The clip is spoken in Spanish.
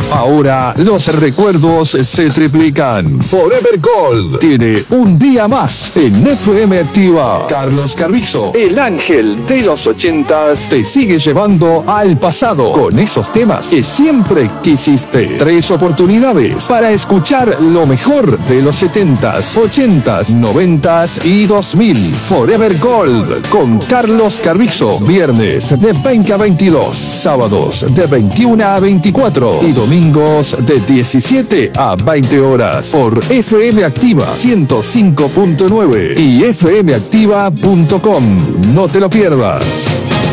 Ahora los recuerdos se triplican. Forever Gold tiene un día más en FM Activa. Carlos Carrizo, el ángel de los 80s, te sigue llevando al pasado con esos temas que siempre quisiste. 3 oportunidades para escuchar lo mejor de los 70s, 80s, 90s y 2000. Forever Gold con Carlos Carrizo. Viernes de 20 a 22, sábados de 21 a 24 y domingos de 17 a 20 horas por FM Activa 105.9 y fmactiva.com. No te lo pierdas.